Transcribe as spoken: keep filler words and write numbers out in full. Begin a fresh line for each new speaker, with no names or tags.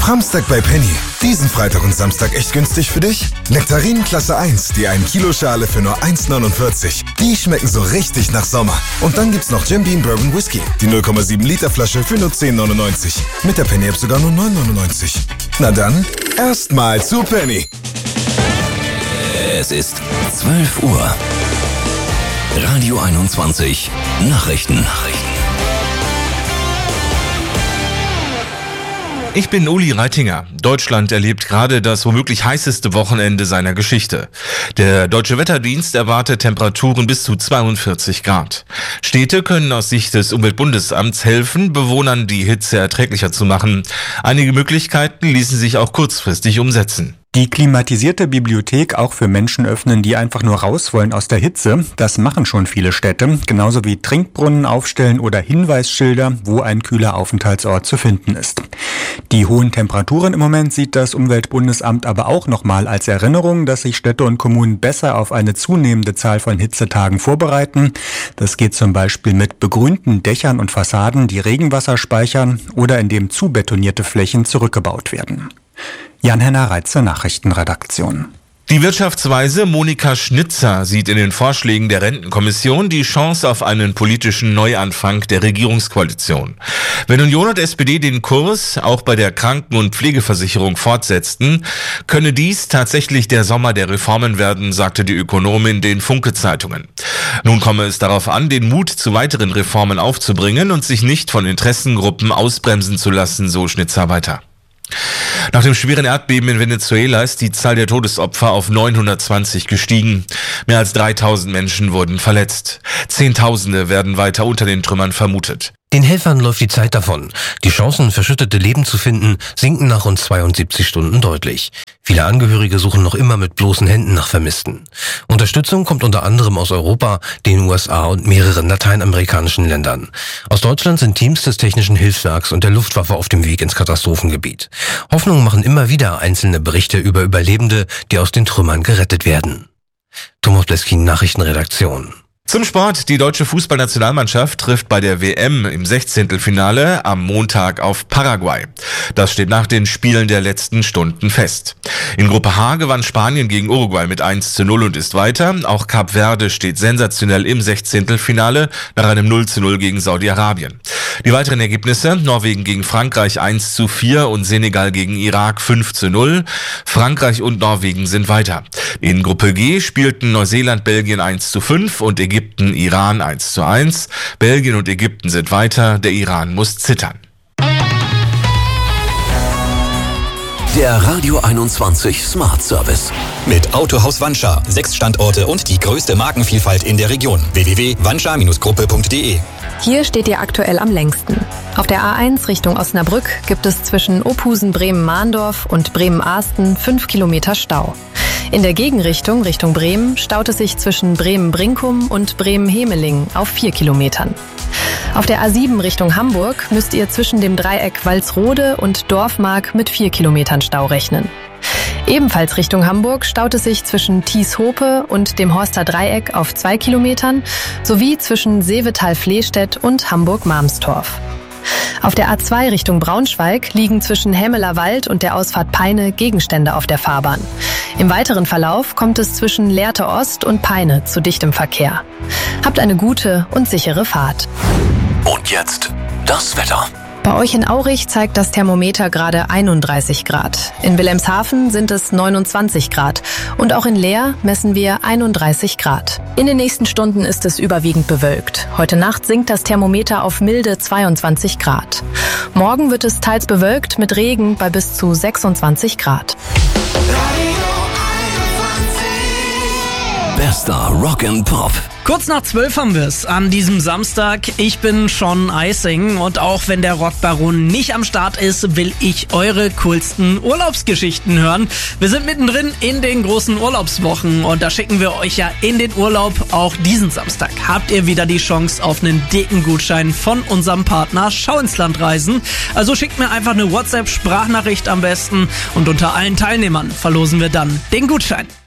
Samstag bei Penny. Diesen Freitag und Samstag echt günstig für dich? Nektarinen Klasse eins, die ein Kilo Schale für nur eins neunundvierzig. Die schmecken so richtig nach Sommer. Und dann gibt's noch Jim Beam Bourbon Whisky, die null Komma sieben Liter Flasche für nur zehn neunundneunzig. Mit der Penny App sogar nur neun neunundneunzig. Na dann, erstmal zu Penny.
Es ist zwölf Uhr. Radio einundzwanzig. Nachrichten. Nachrichten.
Ich bin Uli Reitinger. Deutschland erlebt gerade das womöglich heißeste Wochenende seiner Geschichte. Der Deutsche Wetterdienst erwartet Temperaturen bis zu zweiundvierzig Grad. Städte können aus Sicht des Umweltbundesamts helfen, Bewohnern die Hitze erträglicher zu machen. Einige Möglichkeiten ließen sich auch kurzfristig umsetzen.
Die klimatisierte Bibliothek auch für Menschen öffnen, die einfach nur raus wollen aus der Hitze. Das machen schon viele Städte. Genauso wie Trinkbrunnen aufstellen oder Hinweisschilder, wo ein kühler Aufenthaltsort zu finden ist. Die hohen Temperaturen im Moment sieht das Umweltbundesamt aber auch nochmal als Erinnerung, dass sich Städte und Kommunen besser auf eine zunehmende Zahl von Hitzetagen vorbereiten. Das geht zum Beispiel mit begrünten Dächern und Fassaden, die Regenwasser speichern oder indem zubetonierte Flächen zurückgebaut werden. Jan-Henner Reitze, Nachrichtenredaktion.
Die Wirtschaftsweise Monika Schnitzer sieht in den Vorschlägen der Rentenkommission die Chance auf einen politischen Neuanfang der Regierungskoalition. Wenn Union und S P D den Kurs auch bei der Kranken- und Pflegeversicherung fortsetzten, könne dies tatsächlich der Sommer der Reformen werden, sagte die Ökonomin den Funke-Zeitungen. Nun komme es darauf an, den Mut zu weiteren Reformen aufzubringen und sich nicht von Interessengruppen ausbremsen zu lassen, so Schnitzer weiter. Nach dem schweren Erdbeben in Venezuela ist die Zahl der Todesopfer auf neunhundertzwanzig gestiegen. Mehr als dreitausend Menschen wurden verletzt. Zehntausende werden weiter unter den Trümmern vermutet.
Den Helfern läuft die Zeit davon. Die Chancen, verschüttete Leben zu finden, sinken nach rund zweiundsiebzig Stunden deutlich. Viele Angehörige suchen noch immer mit bloßen Händen nach Vermissten. Unterstützung kommt unter anderem aus Europa, den U S A und mehreren lateinamerikanischen Ländern. Aus Deutschland sind Teams des Technischen Hilfswerks und der Luftwaffe auf dem Weg ins Katastrophengebiet. Hoffnung machen immer wieder einzelne Berichte über Überlebende, die aus den Trümmern gerettet werden. Thomas Bleskin, Nachrichtenredaktion.
Zum Sport. Die deutsche Fußballnationalmannschaft trifft bei der W M im Sechzehntelfinale am Montag auf Paraguay. Das steht nach den Spielen der letzten Stunden fest. In Gruppe H gewann Spanien gegen Uruguay mit eins zu null und ist weiter. Auch Kap Verde steht sensationell im Sechzehntelfinale nach einem null zu null gegen Saudi-Arabien. Die weiteren Ergebnisse: Norwegen gegen Frankreich eins zu vier und Senegal gegen Irak fünf zu null. Frankreich und Norwegen sind weiter. In Gruppe G spielten Neuseeland Belgien eins zu fünf und Ägypten Iran eins zu eins. Belgien und Ägypten sind weiter, der Iran muss zittern.
Der Radio einundzwanzig Smart Service.
Mit Autohaus Wanscha. Sechs Standorte und die größte Markenvielfalt in der Region. w w w punkt wanscha Gruppe punkt de.
Hier steht ihr aktuell am längsten. Auf der A eins Richtung Osnabrück gibt es zwischen Ophusen Bremen-Mahndorf und Bremen-Ahsten fünf Kilometer Stau. In der Gegenrichtung, Richtung Bremen, staut es sich zwischen Bremen-Brinkum und Bremen-Hemeling auf vier Kilometern. Auf der A sieben Richtung Hamburg müsst ihr zwischen dem Dreieck Walsrode und Dorfmark mit vier Kilometern Stau rechnen. Ebenfalls Richtung Hamburg staut es sich zwischen Thieshope und dem Horster Dreieck auf zwei Kilometern sowie zwischen Seevetal-Flehstedt und Hamburg-Marmstorf. Auf der A zwei Richtung Braunschweig liegen zwischen Hämeler Wald und der Ausfahrt Peine Gegenstände auf der Fahrbahn. Im weiteren Verlauf kommt es zwischen Lehrte Ost und Peine zu dichtem Verkehr. Habt eine gute und sichere Fahrt.
Und jetzt das Wetter.
Bei euch in Aurich zeigt das Thermometer gerade einunddreißig Grad. In Wilhelmshaven sind es neunundzwanzig Grad. Und auch in Leer messen wir einunddreißig Grad. In den nächsten Stunden ist es überwiegend bewölkt. Heute Nacht sinkt das Thermometer auf milde zweiundzwanzig Grad. Morgen wird es teils bewölkt mit Regen bei bis zu sechsundzwanzig Grad.
Bester Rock and Pop.
Kurz nach zwölf haben wir es an diesem Samstag. Ich bin Sean Eising und auch wenn der Rockbaron nicht am Start ist, will ich eure coolsten Urlaubsgeschichten hören. Wir sind mittendrin in den großen Urlaubswochen und da schicken wir euch ja in den Urlaub. Auch diesen Samstag habt ihr wieder die Chance auf einen dicken Gutschein von unserem Partner Schau ins Land Reisen. Also schickt mir einfach eine WhatsApp-Sprachnachricht am besten und unter allen Teilnehmern verlosen wir dann den Gutschein.